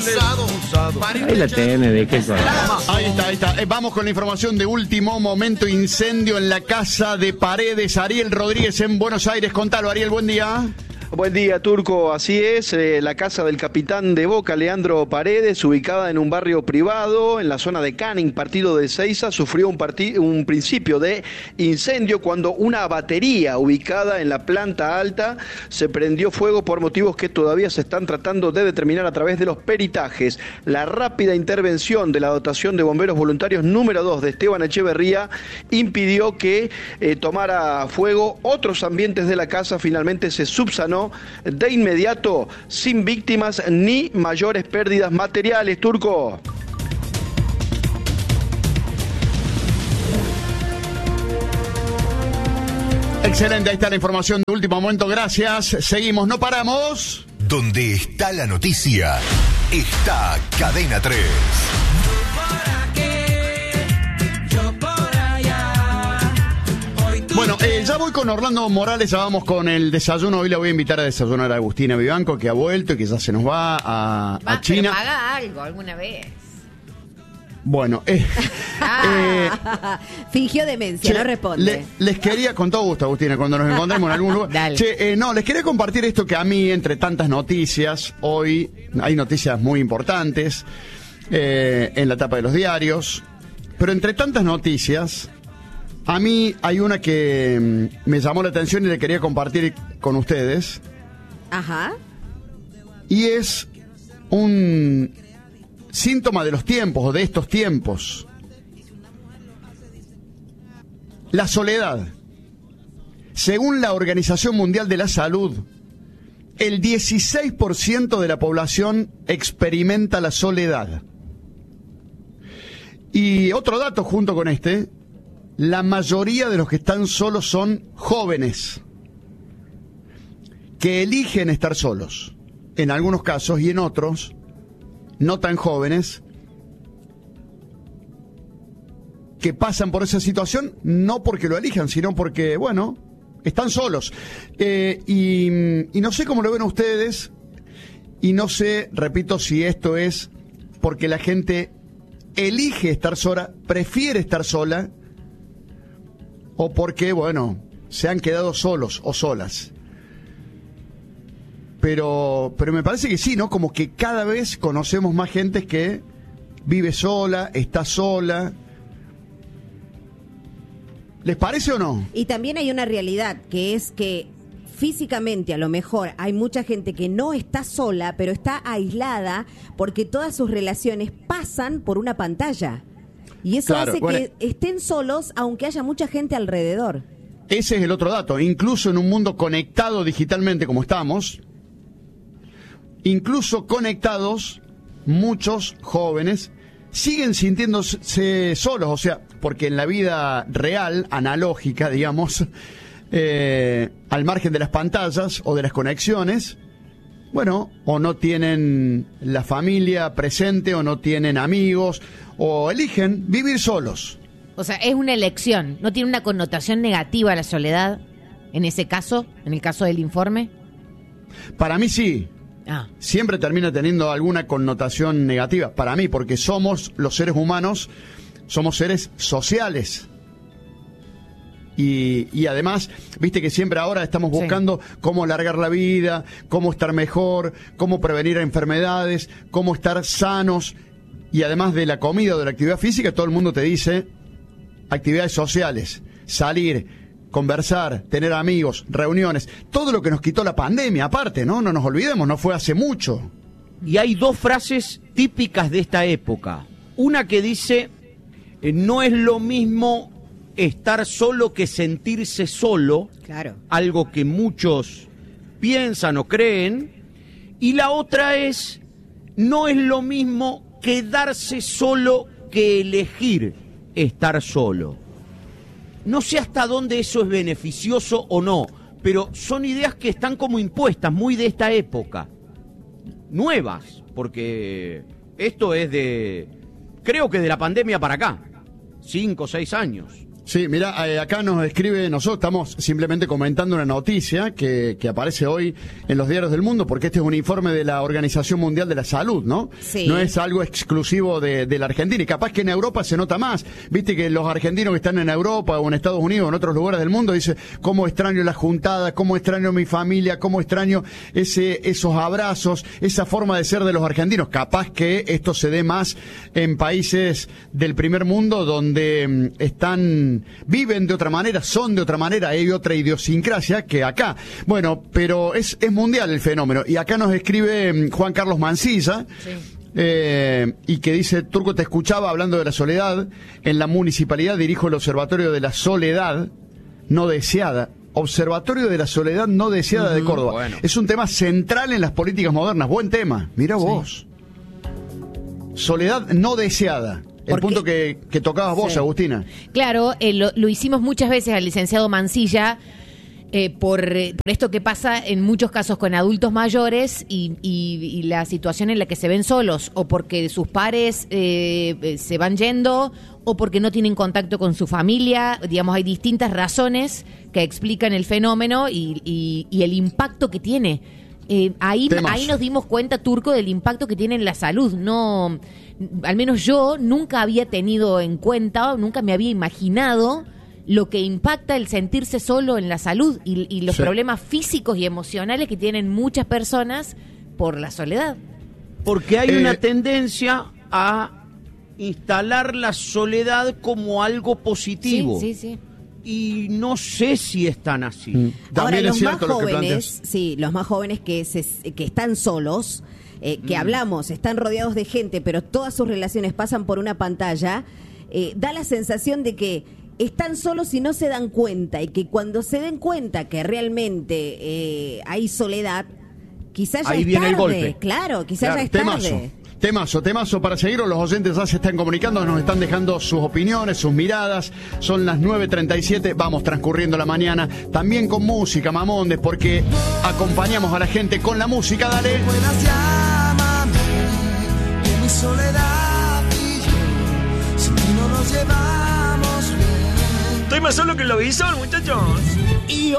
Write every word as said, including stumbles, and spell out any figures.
usado, usado. Ahí la tiene, de qué cosa. Ahí está, ahí está. Eh, vamos con la información de último momento. Incendio en la casa de Paredes. Ariel Rodríguez en Buenos Aires. Contalo, Ariel, buen día. Buen día, Turco. Así es, eh, la casa del capitán de Boca, Leandro Paredes, ubicada en un barrio privado, en la zona de Canning, partido de Ezeiza, sufrió un, parti- un principio de incendio cuando una batería ubicada en la planta alta se prendió fuego por motivos que todavía se están tratando de determinar a través de los peritajes. La rápida intervención de la dotación de bomberos voluntarios número dos de Esteban Echeverría impidió que eh, tomara fuego. Otros ambientes de la casa finalmente se subsanó de inmediato, sin víctimas ni mayores pérdidas materiales. Turco. Excelente, ahí está la información de último momento. Gracias. Seguimos, no paramos. Donde está la noticia, está Cadena tres. Bueno, eh, ya voy con Orlando Morales, ya vamos con el desayuno. Hoy la voy a invitar a desayunar a Agustina Vivanco, que ha vuelto y que ya se nos va a, Va, a China. Pero paga algo alguna vez. Bueno, eh, Ah, fingió demencia, che, no responde. le- les quería, con todo gusto, Agustina, cuando nos encontremos en algún lugar. Dale. Che, eh, no, les quería compartir esto que a mí, entre tantas noticias, hoy hay noticias muy importantes eh, en la tapa de los diarios, pero entre tantas noticias, a mí hay una que mm, me llamó la atención y le quería compartir con ustedes, Ajá. y es un síntoma de los tiempos, o de estos tiempos. La soledad. Según la Organización Mundial de la Salud, el dieciséis por ciento de la población experimenta la soledad. Y otro dato junto con este, la mayoría de los que están solos son jóvenes, que eligen estar solos, en algunos casos, y en otros, no tan jóvenes, que pasan por esa situación no porque lo elijan, sino porque, bueno, están solos. Eh, y, y no sé cómo lo ven ustedes, y no sé, repito, si esto es porque la gente elige estar sola, prefiere estar sola, o porque, bueno, se han quedado solos o solas. Pero, pero me parece que sí, ¿no? Como que cada vez conocemos más gente que vive sola, está sola. ¿Les parece o no? Y también hay una realidad, que es que físicamente a lo mejor hay mucha gente que no está sola, pero está aislada porque todas sus relaciones pasan por una pantalla. Y eso Claro, hace bueno. que estén solos aunque haya mucha gente alrededor. Ese es el otro dato. Incluso en un mundo conectado digitalmente como estamos, incluso conectados, muchos jóvenes siguen sintiéndose solos, o sea, porque en la vida real, analógica, digamos, eh, al margen de las pantallas o de las conexiones, bueno, o no tienen la familia presente, o no tienen amigos, o eligen vivir solos. O sea, es una elección. ¿No tiene una connotación negativa la soledad en ese caso, en el caso del informe? Para mí sí. Ah. Siempre termina teniendo alguna connotación negativa, para mí, porque somos, los seres humanos, somos seres sociales. Y, y además, viste que siempre ahora estamos buscando sí. cómo alargar la vida, cómo estar mejor, cómo prevenir enfermedades, cómo estar sanos. Y además de la comida o de la actividad física, todo el mundo te dice actividades sociales, salir, conversar, tener amigos, reuniones, todo lo que nos quitó la pandemia, aparte, ¿no? No nos olvidemos, no fue hace mucho. Y hay dos frases típicas de esta época. Una que dice, eh, no es lo mismo estar solo que sentirse solo, claro. Algo que muchos piensan o creen. Y la otra es, no es lo mismo quedarse solo que elegir estar solo. No sé hasta dónde eso es beneficioso o no, pero son ideas que están como impuestas, muy de esta época. Nuevas, porque esto es de, creo que de la pandemia para acá, cinco o seis años. Sí, mira, eh, acá nos escribe, nosotros estamos simplemente comentando una noticia que, que aparece hoy en los diarios del mundo, porque este es un informe de la Organización Mundial de la Salud, ¿no? Sí. No es algo exclusivo de, de la Argentina, y capaz que en Europa se nota más. Viste que los argentinos que están en Europa o en Estados Unidos o en otros lugares del mundo dicen, cómo extraño la juntada, cómo extraño mi familia, cómo extraño ese, esos abrazos, esa forma de ser de los argentinos. Capaz que esto se dé más en países del primer mundo donde mm, están viven de otra manera, son de otra manera, hay otra idiosincrasia que acá. Bueno, pero es, es mundial el fenómeno. Y acá nos escribe Juan Carlos Mancilla, sí. eh, y que dice, Turco, te escuchaba hablando de la soledad. En la municipalidad dirijo el Observatorio de la Soledad No Deseada. Observatorio de la Soledad No Deseada uh-huh, de Córdoba. Bueno. Es un tema central en las políticas modernas. Buen tema. Mira vos. Sí. Soledad no deseada. El Porque, punto que, que tocabas vos, sí. Agustina. Claro, eh, lo, lo hicimos muchas veces al licenciado Mancilla, eh, por, eh, por esto que pasa en muchos casos con adultos mayores y, y, y la situación en la que se ven solos, o porque sus pares eh, se van yendo, o porque no tienen contacto con su familia. Digamos, hay distintas razones que explican el fenómeno y, y, y el impacto que tiene. Eh, ahí, ahí nos dimos cuenta, Turco, del impacto que tiene en la salud. No, al menos yo nunca había tenido en cuenta, nunca me había imaginado lo que impacta el sentirse solo en la salud y, y los sí. problemas físicos y emocionales que tienen muchas personas por la soledad. Porque hay eh, una tendencia a instalar la soledad como algo positivo. Sí, sí, sí. Y no sé si están así. Mm. Ahora, los más lo jóvenes, sí, los más jóvenes que se, que están solos, eh, que mm. hablamos, están rodeados de gente, pero todas sus relaciones pasan por una pantalla, eh, da la sensación de que están solos y no se dan cuenta, y que cuando se den cuenta que realmente eh, hay soledad, quizás ya ahí es viene tarde. El golpe. Claro, quizás claro, ya es temazo. tarde. Temazo, temazo para seguirlo. Los oyentes ya se están comunicando, nos están dejando sus opiniones, sus miradas. Son las nueve treinta y siete, vamos transcurriendo la mañana. También con música, Mamondes, porque acompañamos a la gente con la música. Dale. Estoy más solo que el lobizón, muchachos. Y